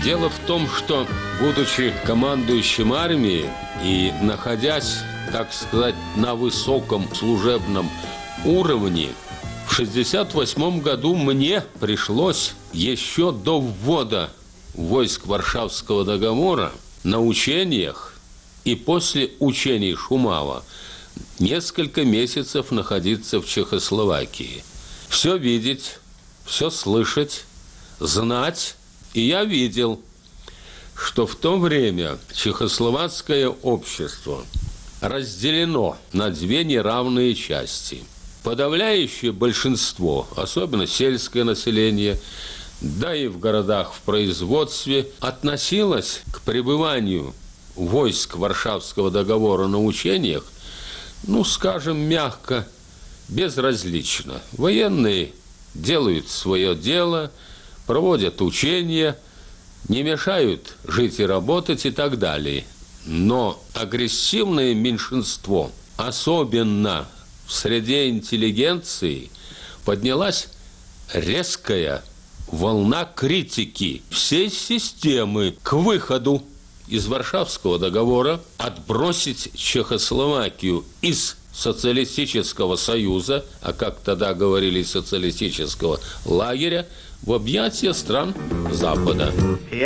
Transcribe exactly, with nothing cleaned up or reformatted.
Дело в том, что, будучи командующим армией и находясь, так сказать, на высоком служебном уровне, в шестьдесят восьмом году мне пришлось еще до ввода войск Варшавского договора на учениях и после учений Шумава несколько месяцев находиться в Чехословакии. Все видеть, все слышать, знать. И я видел, что в то время чехословацкое общество разделено на две неравные части. Подавляющее большинство, особенно сельское население, да и в городах в производстве, относилось к пребыванию войск Варшавского договора на учениях, ну, скажем, мягко, безразлично. Военные делают свое дело, проводят учения, не мешают жить и работать и так далее. Но агрессивное меньшинство, особенно в среде интеллигенции, поднялась резкая волна критики всей системы к выходу из Варшавского договора, отбросить Чехословакию из социалистического союза, а как тогда говорили, социалистического лагеря, в объятия стран Запада.